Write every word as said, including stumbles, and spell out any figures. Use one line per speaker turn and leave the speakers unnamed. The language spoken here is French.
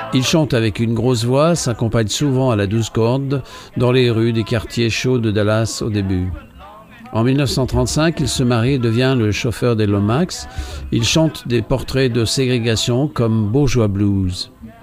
Il chante avec une grosse voix, s'accompagne souvent à la douze cordes dans les rues des quartiers chauds de Dallas au début. En mille neuf cent trente-cinq, il se marie et devient le chauffeur des Lomax. Il chante des portraits de ségrégation comme Bourgeois Blues.